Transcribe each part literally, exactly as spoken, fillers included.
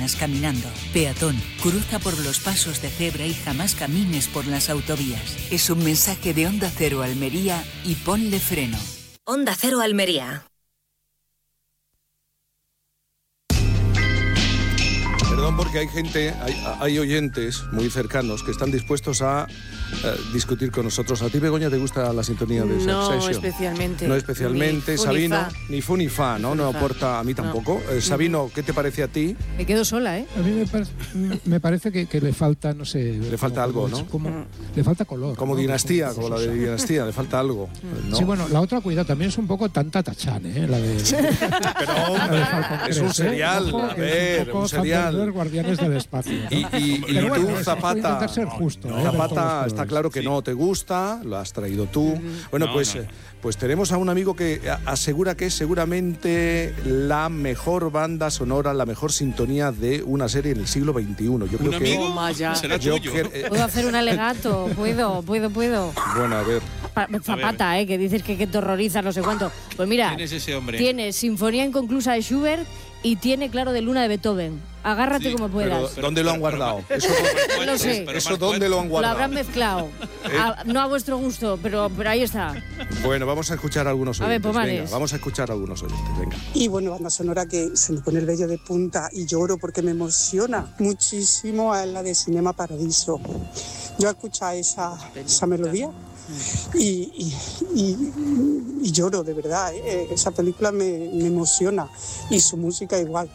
personas caminando. Peatón, cruza por los pasos de cebra y jamás camines por las autovías. Es un mensaje de Onda Cero Almería y ponle freno. Onda Cero Almería. Perdón, porque hay gente, hay, hay oyentes muy cercanos que están dispuestos a eh, discutir con nosotros. ¿A ti, Begoña, te gusta la sintonía de No Succession? especialmente. No especialmente. Ni fu Sabino, ni fa. ni fu ni fa, ¿no? Ni fu No ni fa. aporta a mí tampoco. No. Eh, Sabino, ¿qué te parece a ti? Me quedo sola, ¿eh? A mí me, parece, me parece que, que le falta, no sé... Le falta como, algo, como, ¿no? Como, Mm. le falta color. Como ¿no? dinastía, como, como la de dinastía, le falta algo, ¿no? Sí, bueno, la otra, cuidado, también es un poco tanta tachán, ¿eh? La de... Pero, hombre, es un serial, Ojo, a que ver, es un, poco un serial. Thunderbird, Guardianes del Espacio, ¿no? Y, y, y Pero bueno, tú, es- Zapata, voy a intentar ser justo, no, ¿eh? Zapata, Dejo los está colores. claro que no te gusta, lo has traído tú. Bueno, No, pues, no, no. eh, pues tenemos a un amigo que a- asegura que es seguramente la mejor banda sonora, la mejor sintonía de una serie en el siglo veintiuno. Yo creo ¿Un que... amigo? Toma ya. Será yo tuyo. que- eh, Puedo hacer un alegato, puedo, puedo, puedo. bueno, a ver. Pa- Zapata, ¿eh? Que dices que, que te horroriza, no sé cuánto. Pues mira, ¿Quién es ese hombre? tiene Sinfonía Inconclusa de Schubert y tiene Claro de Luna de Beethoven. Agárrate Sí, como Pero, puedas. ¿dónde lo han guardado? Eso, No lo sé. Pero eso Marco, ¿dónde lo han Lo guardado? habrán mezclado. A- no a vuestro gusto, pero, pero ahí está. Bueno, vamos a escuchar a algunos A ver, oyentes. Pomares. Venga, vamos a escuchar a algunos oyentes. Venga. Y bueno, banda sonora que se me pone el vello de punta y lloro porque me emociona muchísimo a la de Cinema Paradiso. Yo escucho esa, esa melodía y, y, y- y lloro, de verdad. ¿eh? Esa película me, me emociona y su música igual.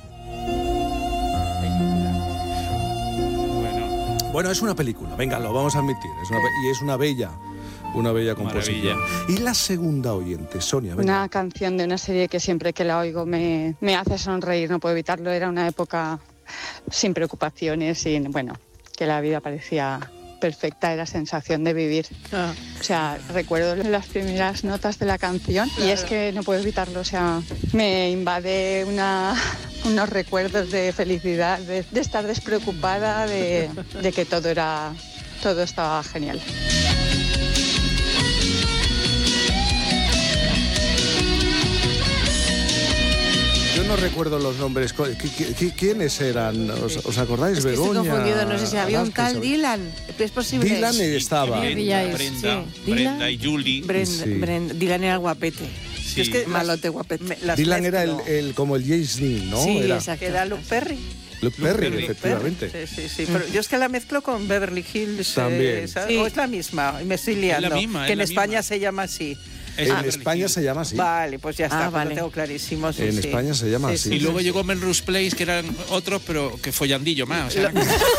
Bueno, Bueno, es una película, venga, lo vamos a admitir. Es una pe- y es una bella, una bella composición. Maravilla. Y la segunda oyente, Sonia, venga. Una canción de una serie que siempre que la oigo me, me hace sonreír, no puedo evitarlo. Era una época sin preocupaciones, sin, bueno, que la vida parecía perfecta, era sensación de vivir. Ah. O sea, recuerdo las primeras notas de la canción y es que no puedo evitarlo. O sea, me invade una, unos recuerdos de felicidad, de, de estar despreocupada, de, de que todo era, todo estaba genial. Yo no recuerdo los nombres. ¿Qui- qui- qui- ¿Quiénes eran? ¿Os, os acordáis, Es que estoy Begoña? confundido, no sé si había un Vázquez, tal ¿sabéis? Dylan. ¿Es posible? Dylan estaba. Sí. Brenda, pilláis, Brenda, sí. Brenda y Julie. Bren- Sí. Bren- Dylan era el guapete. Sí. Es que Malote guapete. me- las Dylan era el, mezclo. el- como el James Dean, ¿no? Sí, era exacto. Era Luke Perry. Luke Perry, Perry. efectivamente. Sí, sí, sí. Pero yo es que la mezclo con Beverly Hills. También. eh, ¿sabes? Sí. O es la misma, y me estoy liando. misma, que es en la España misma. se llama así. Es En Beverly España Hills. se llama así. Vale, pues ya está, Ah, pues vale. lo tengo clarísimo. sí, En sí. España se llama Sí, así. sí, Y luego sí, llegó Melrose Place, que eran otros, pero que follandillo más. O sea,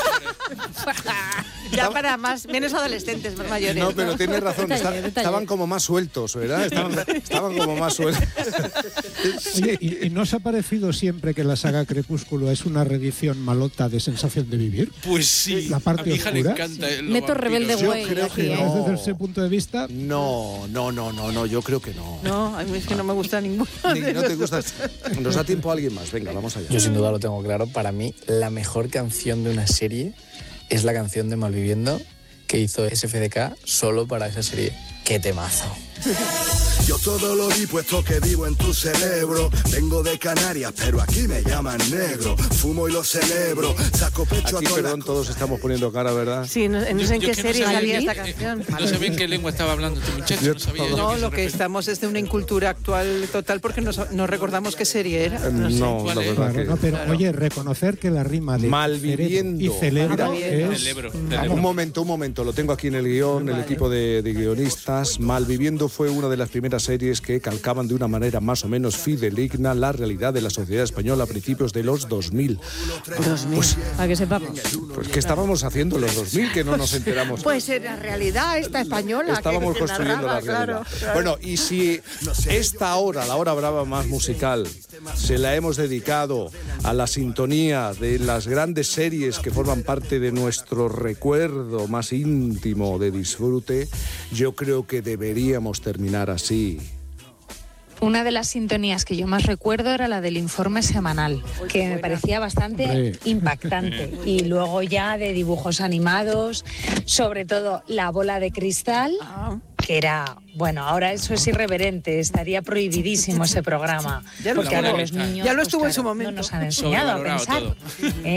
Ya para más, menos adolescentes, más mayores. No, pero tienes razón, Detalle, está- detalle. estaban como más sueltos, ¿verdad? Estaban, estaban como más sueltos. Sí. Oye, ¿y, y no os ha parecido siempre que la saga Crepúsculo es una reedición malota de Sensación de Vivir? pues sí, La parte a mi hija le oscura. encanta. los Meto vampiros. rebelde Yo güey creo aquí, que ¿eh? no. Desde ese punto de vista, No, no, no, no, no, yo creo que no. No, a mí es que no me gusta ninguno. Ni- de no te los gusta. dos. Nos da tiempo a alguien más. Venga, vamos allá. Yo sin duda lo tengo claro. Para mí, la mejor canción de una serie es la canción de Malviviendo que hizo S F D K solo para esa serie. ¡Qué temazo! Yo todo lo vi puesto que vivo en tu cerebro. Vengo de Canarias, pero aquí me llaman negro. Fumo y lo celebro. Saco pecho Aquí, a toda perdón, todos estamos poniendo cara, ¿verdad? Sí, no, no sé en Yo qué que no serie sabía salía ni- esta canción. No sabía en qué lengua estaba hablando este muchacho. Yo No sabía yo No, que se lo que refería. estamos es de una incultura actual total porque nos- no recordamos qué serie era. Eh, No sé. No, cuál la es. verdad claro, que... no, pero Claro. oye, reconocer que la rima de Malviviendo. cerebro y celebro Malviviendo. es... Celebro, Un celebro. momento, un momento, lo tengo aquí en el guión, el equipo de, de guionistas. Malviviendo fue una de las primeras series que calcaban de una manera más o menos fidedigna la realidad de la sociedad española a principios de los dos mil. Pues, Para que sepamos. pues ¿qué estábamos haciendo en los dos mil que no nos enteramos? Pues en la realidad esta española. Estábamos que, que construyendo narraba, la realidad. claro, claro. Bueno, y si esta hora, la hora brava más musical, se la hemos dedicado a la sintonía de las grandes series que forman parte de nuestro recuerdo más íntimo de disfrute, yo creo que deberíamos terminar así. Una de las sintonías que yo más recuerdo era la del informe semanal, que me parecía bastante Hombre. impactante. Y luego ya de dibujos animados, sobre todo La bola de cristal, que era, bueno, ahora eso es irreverente, estaría prohibidísimo ese programa. Ya lo porque ahora estuvo. los niños, Ya lo pues, estuvo en su claro, momento. no nos han enseñado a Sobrevalorado pensar. todo. ¿eh?